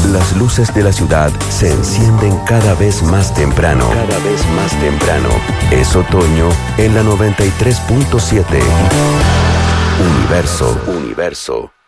Las luces de la ciudad se encienden cada vez más temprano. Cada vez más temprano. Es otoño en la 93.7. Universo.